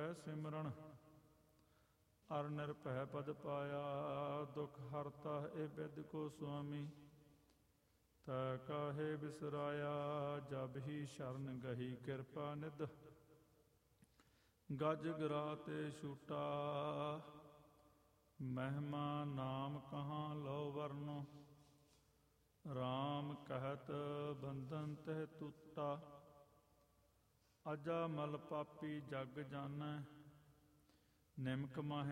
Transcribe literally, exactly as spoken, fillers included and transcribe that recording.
ਕਹਿ ਸਿਮਰਨ, ਅਰ ਨਿਰਭੈ ਪਦ ਪਾਇਆ। ਦੁਖ ਹਰਤਾ ਇਹ ਬਿਦ ਕੋ ਸੁਆਮੀ, ਤੈ ਕਾਹੇ ਬਿਸਰਾਇਆ। ਜਬ ਹੀ ਸ਼ਰਨ ਗਹੀ ਕਿਰਪਾ ਨਿਧ, ਗਜ ਗਿਰਾ ਤੇ ਛੂਟਾ। ਮਹਿਮਾ ਨਾਮ ਕਹਾਂ ਲਉ ਵਰਨੋ, ਰਾਮ ਕਹਿਤ ਬੰਧਨ ਤਹਿ ਟੂਟਾ। ਅਜਾ ਮਲ ਪਾਪੀ ਜਗ ਜਾਨੈ, ਨਿਮਕ ਮਾਹਿ